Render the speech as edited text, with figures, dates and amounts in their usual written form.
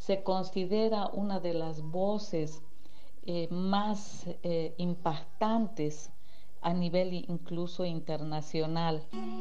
se considera una de las voces más impactantes a nivel incluso internacional.